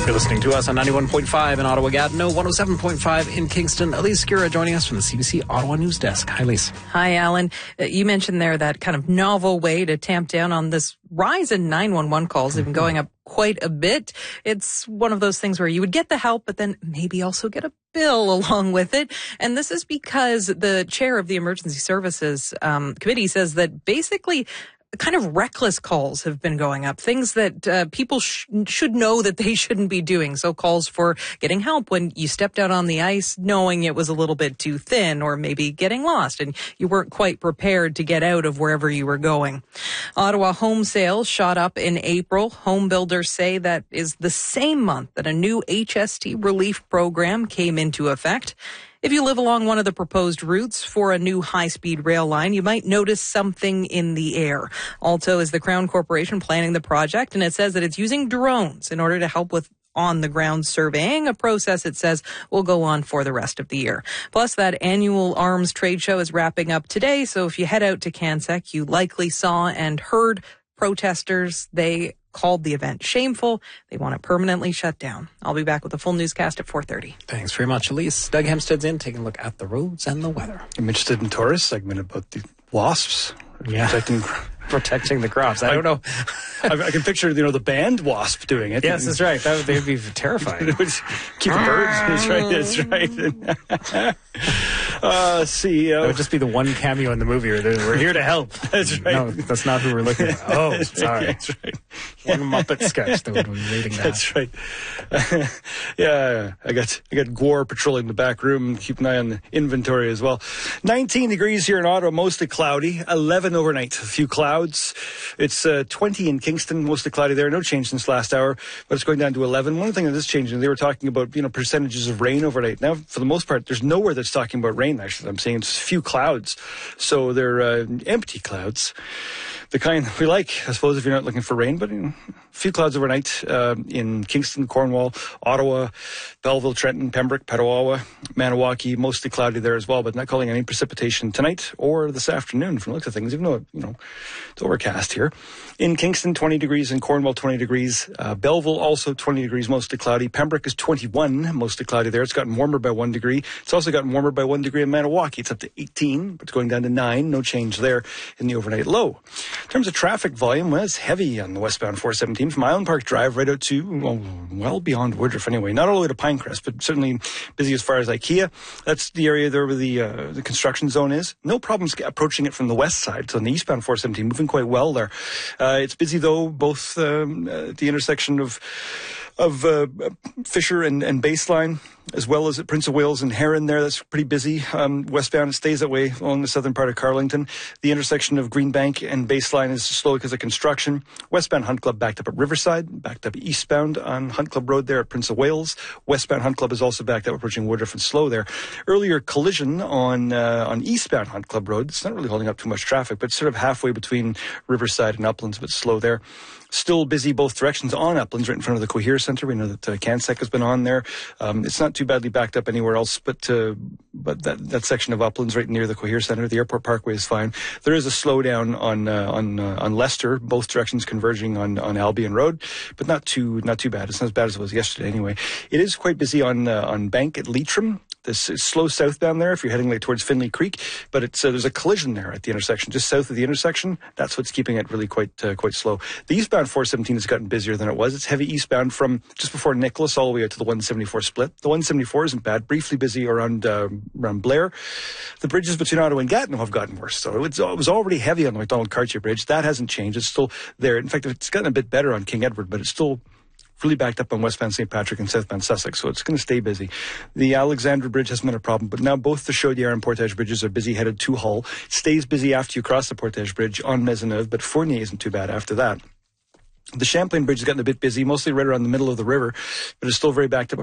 You're listening to us on 91.5 in Ottawa-Gatineau, 107.5 in Kingston. Elise Skira joining us from the CBC Ottawa News Desk. Hi, Elise. Hi, Alan. You mentioned there that kind of novel way to tamp down on this rise in 911 calls. They've been going up quite a bit. It's one of those things where you would get the help, but then maybe also get a bill along with it. And this is because the chair of the Emergency Services Committee says that basically kind of reckless calls have been going up, things that people should know that they shouldn't be doing. So calls for getting help when you stepped out on the ice knowing it was a little bit too thin, or maybe getting lost and you weren't quite prepared to get out of wherever you were going. Ottawa home sales shot up in April. Home builders say that is the same month that a new HST relief program came into effect. If you live along one of the proposed routes for a new high-speed rail line, you might notice something in the air. Alto is the Crown Corporation planning the project, and it says that it's using drones in order to help with on-the-ground surveying, a process it says will go on for the rest of the year. Plus, that annual arms trade show is wrapping up today, so if you head out to CanSec, you likely saw and heard protesters. They called the event shameful. They want it permanently shut down. I'll be back with a full newscast at 4:30. Thanks very much, Elise. Doug Hempstead's in, taking a look at the roads and the weather. I'm interested in Taurus segment about the wasps. Yeah. Protecting the crops. I don't know. I can picture, the band Wasp doing it. Yes, that's right. They'd be terrifying. Keep the birds. That's right. CEO. That would just be the one cameo in the movie where we're here to help. That's right. No, that's not who we're looking at. Oh, sorry. That's right. One Muppet sketch that would be reading that. That's right. I got Gore patrolling the back room. Keep an eye on the inventory as well. 19 degrees here in Ottawa, mostly cloudy. 11 overnight. A few clouds. It's 20 in Kingston, mostly cloudy there. No change since last hour, but it's going down to 11. One thing that is changing, they were talking about, percentages of rain overnight. Now, for the most part, there's nowhere that's talking about rain, actually. I'm saying it's a few clouds. So they're empty clouds. The kind we like, I suppose, if you're not looking for rain, but a few clouds overnight in Kingston, Cornwall, Ottawa, Belleville, Trenton, Pembroke, Petawawa, Maniwaki, mostly cloudy there as well, but not calling any precipitation tonight or this afternoon from the looks of things, even though, it's overcast here. In Kingston, 20 degrees. In Cornwall, 20 degrees. Belleville, also 20 degrees, mostly cloudy. Pembroke is 21, mostly cloudy there. It's gotten warmer by 1 degree. It's also gotten warmer by 1 degree in Maniwaki. It's up to 18, but it's going down to 9. No change there in the overnight low. In terms of traffic volume, it's heavy on the westbound 417 from Island Park Drive right out to, well beyond Woodruff anyway. Not all the way to Pinecrest, but certainly busy as far as IKEA. That's the area there where the construction zone is. No problems approaching it from the west side. So on the eastbound 417, moving quite well there. It's busy though, both at the intersection of Fisher and Baseline, as well as at Prince of Wales and Heron there. That's pretty busy. Westbound, it stays that way along the southern part of Carlington. The intersection of Greenbank and Baseline is slow because of construction. Westbound Hunt Club backed up at Riverside, backed up eastbound on Hunt Club Road there at Prince of Wales. Westbound Hunt Club is also backed up approaching Woodruff and slow there. Earlier collision on eastbound Hunt Club Road. It's not really holding up too much traffic, but sort of halfway between Riverside and Uplands, but slow there. Still busy both directions on Uplands, right in front of the Cohere Centre. We know that CanSec has been on there. It's not too badly backed up anywhere else, but that section of Uplands right near the Cohere Centre, the Airport Parkway is fine. There is a slowdown on Leicester, both directions converging on Albion Road, but not too bad. It's not as bad as it was yesterday anyway. It is quite busy on Bank at Leitrim. This is slow southbound there if you're heading towards Finley Creek, but there's a collision there at the intersection, just south of the intersection. That's what's keeping it really quite slow. The eastbound 417 has gotten busier than it was. It's heavy eastbound from just before Nicholas all the way out to the 174 split. The 174 isn't bad. Briefly busy around Blair. The bridges between Ottawa and Gatineau have gotten worse. So it was already heavy on the McDonald Cartier Bridge. That hasn't changed. It's still there. In fact, it's gotten a bit better on King Edward, but it's still really backed up on westbound St. Patrick and southbound Sussex, so it's going to stay busy. The Alexandra Bridge hasn't been a problem, but now both the Chaudière and Portage bridges are busy headed to Hull. It stays busy after you cross the Portage Bridge on Maisonneuve, but Fournier isn't too bad after that. The Champlain Bridge has gotten a bit busy, mostly right around the middle of the river, but it's still very backed up